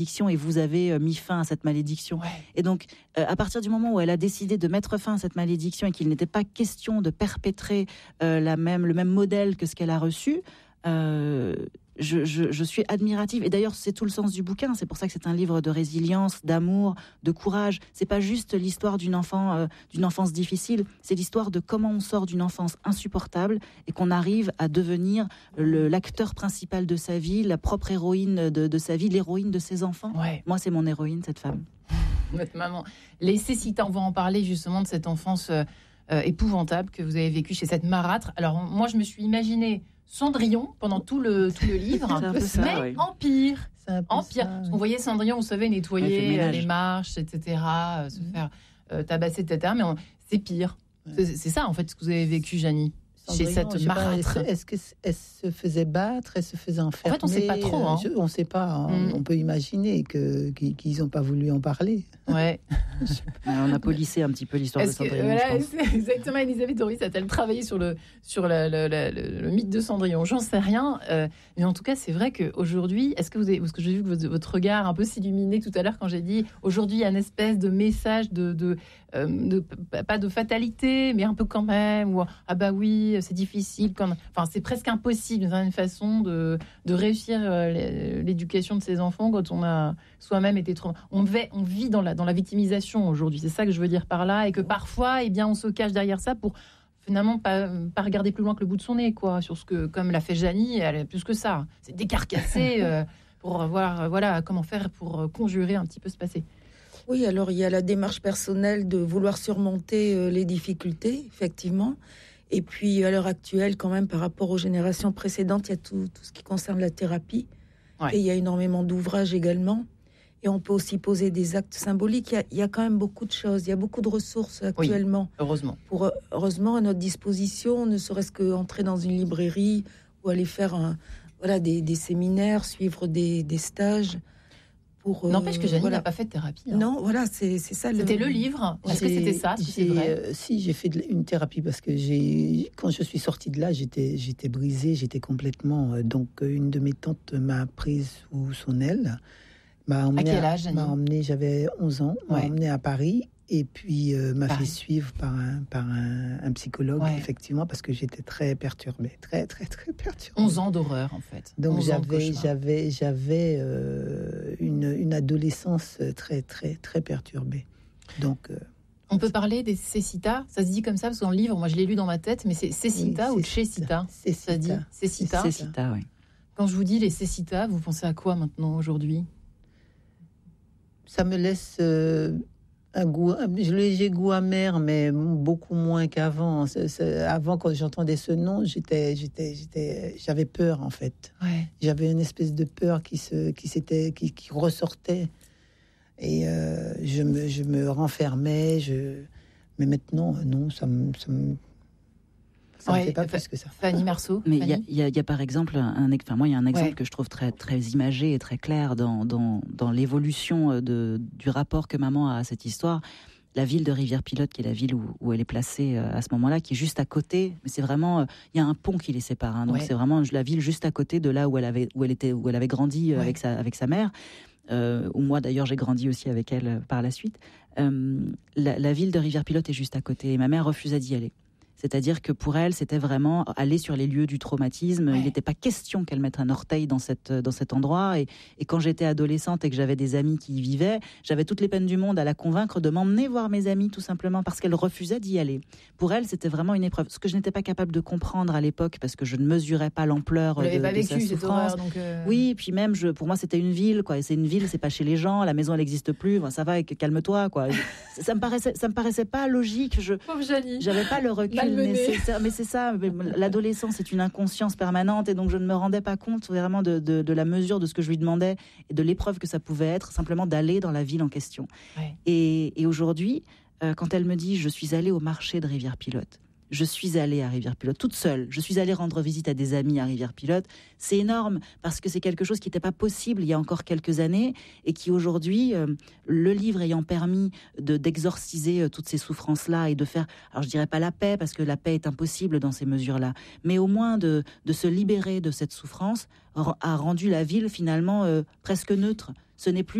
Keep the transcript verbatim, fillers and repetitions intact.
et vous avez mis fin à cette malédiction. Ouais. Et donc, euh, à partir du moment où elle a décidé de mettre fin à cette malédiction et qu'il n'était pas question de perpétrer euh, la même, le même modèle que ce qu'elle a reçu, euh, je, je, je suis admirative. Et d'ailleurs, c'est tout le sens du bouquin. C'est pour ça que c'est un livre de résilience, d'amour, de courage. C'est pas juste l'histoire d'une enfant, euh, d'une enfance difficile. C'est l'histoire de comment on sort d'une enfance insupportable et qu'on arrive à devenir le, l'acteur principal de sa vie, la propre héroïne de, de sa vie, l'héroïne de ses enfants. Ouais. Moi, c'est mon héroïne, cette femme. Votre maman. Les Cécita, on va en parler justement de cette enfance euh, euh, épouvantable que vous avez vécue chez cette marâtre. Alors, moi, je me suis imaginé Cendrillon pendant tout le, tout le livre, ça, mais oui. en pire. En pire. Ça, oui. On voyait Cendrillon, vous savez, nettoyer ouais, les marches, et cetera, mmh. se faire euh, tabasser, et cetera. Mais on, c'est pire. Ouais. C'est, c'est ça, en fait, ce que vous avez vécu, Janie. Chez cette marâtre. Est-ce qu'elle se faisait battre, elle se faisait enfermer? En fait, on ne sait pas trop. Hein. Je, on ne sait pas. Hein. Mm. On peut imaginer que, qu'ils n'ont pas voulu en parler. Ouais. On a polissé un petit peu l'histoire Est-ce de Cendrillon. Que, voilà, c'est exactement, Elisabeth Doris a-t-elle travaillé sur le, sur la, la, la, le, le mythe de Cendrillon? J'en sais rien. Euh, mais en tout cas, c'est vrai qu'aujourd'hui, est-ce que vous avez, parce que j'ai vu que votre, votre regard un peu s'illuminer tout à l'heure quand j'ai dit aujourd'hui, il y a une espèce de message de, de, euh, de pas de fatalité, mais un peu quand même. Ou, ah bah oui, c'est difficile. Comme, enfin, c'est presque impossible d'une certaine façon de, de réussir euh, l'éducation de ses enfants quand on a soi-même été trop. On, va, on vit dans la, dans la victimisation aujourd'hui. C'est ça que je veux dire par là. Et que parfois, eh bien, on se cache derrière ça pour finalement pas, pas regarder plus loin que le bout de son nez, quoi. Sur ce que, comme l'a fait Janie, elle a plus que ça. C'est décarcasser euh, pour voir voilà, comment faire pour conjurer un petit peu ce passé. Oui, alors il y a la démarche personnelle de vouloir surmonter euh, les difficultés, effectivement. Et puis, à l'heure actuelle, quand même, par rapport aux générations précédentes, il y a tout, tout ce qui concerne la thérapie. Ouais. Et il y a énormément d'ouvrages également. Et on peut aussi poser des actes symboliques. Il y a, il y a quand même beaucoup de choses. Il y a beaucoup de ressources actuellement. Oui, heureusement. Pour, heureusement, à notre disposition, ne serait-ce qu'entrer dans une librairie ou aller faire un, voilà, des, des séminaires, suivre des, des stages. Pour, euh, N'empêche que Janie voilà. n'a pas fait de thérapie. Hein. Non, voilà, c'est, c'est ça. C'était le, le livre. Est-ce j'ai, que c'était ça est-ce que c'est vrai euh, Si, j'ai fait de, une thérapie parce que j'ai, quand je suis sortie de là, j'étais, j'étais brisée, j'étais complètement. Euh, donc, une de mes tantes m'a prise sous son aile. M'a emmenée à quel âge, Janie ? M'a emmenée, j'avais onze ans, m'a ouais. emmenée à Paris. Et puis, euh, m'a Paris. fait suivre par un, par un, un psychologue, ouais. effectivement, parce que j'étais très perturbée, très, très, très perturbée. onze ans d'horreur, en fait. Donc, j'avais, j'avais, j'avais euh, une, une adolescence très, très, très perturbée. Donc... Euh, on peut parler des Cécita, ça se dit comme ça, parce que dans le livre, moi, je l'ai lu dans ma tête, mais c'est Cécita oui, ou Cécita ? Ça se dit Cécita. Cécita, oui. Quand je vous dis les Cécita, vous pensez à quoi maintenant, aujourd'hui ? Ça me laisse... Euh, un goût, un léger goût amer, mais beaucoup moins qu'avant. C'est, c'est, avant, quand j'entendais ce nom, j'étais, j'étais, j'étais, j'avais peur en fait. Ouais. J'avais une espèce de peur qui se, qui s'était, qui, qui ressortait, et euh, je me, je me renfermais. Je, mais maintenant, non, ça me, ça me Ça ouais, ne fait pas plus que ça. Fanny Marceau. Mais il y, y, y a par exemple, un, enfin moi il y a un exemple ouais. que je trouve très très imagé et très clair dans dans, dans l'évolution de, du rapport que maman a à cette histoire. La ville de Rivière-Pilote, qui est la ville où, où elle est placée à ce moment-là, qui est juste à côté. Mais c'est vraiment, il y a un pont qui les sépare. Hein, donc ouais. c'est vraiment la ville juste à côté de là où elle avait où elle était où elle avait grandi ouais. avec sa avec sa mère. Euh, où moi d'ailleurs j'ai grandi aussi avec elle par la suite. Euh, la, la ville de Rivière-Pilote est juste à côté et ma mère refusait d'y aller. C'est-à-dire que pour elle, c'était vraiment aller sur les lieux du traumatisme. Ouais. Il n'était pas question qu'elle mette un orteil dans, cette, dans cet endroit. Et, et quand j'étais adolescente et que j'avais des amis qui y vivaient, j'avais toutes les peines du monde à la convaincre de m'emmener voir mes amis, tout simplement parce qu'elle refusait d'y aller. Pour elle, c'était vraiment une épreuve. Ce que je n'étais pas capable de comprendre à l'époque, parce que je ne mesurais pas l'ampleur Vous de, pas de vécu, sa souffrance. Horreur, donc euh... Oui, et puis même, je, pour moi, c'était une ville. Quoi. Et c'est une ville, c'est pas chez les gens. La maison, elle n'existe plus. Bon, ça va, calme-toi. Quoi. ça, me paraissait, ça me paraissait pas logique. Je, Pauvre Janie. J'avais pas le recul nécessaire. Mais c'est ça, l'adolescence c'est une inconscience permanente et donc je ne me rendais pas compte vraiment de, de, de la mesure de ce que je lui demandais et de l'épreuve que ça pouvait être, simplement d'aller dans la ville en question. Ouais. Et, et aujourd'hui, euh, quand elle me dit « je suis allée au marché de Rivière-Pilote », je suis allée à Rivière-Pilote toute seule. Je suis allée rendre visite à des amis à Rivière-Pilote. C'est énorme parce que c'est quelque chose qui n'était pas possible il y a encore quelques années et qui aujourd'hui, euh, le livre ayant permis de, d'exorciser euh, toutes ces souffrances-là et de faire, alors je dirais pas la paix parce que la paix est impossible dans ces mesures-là, mais au moins de, de se libérer de cette souffrance, a rendu la ville finalement euh, presque neutre. Ce n'est plus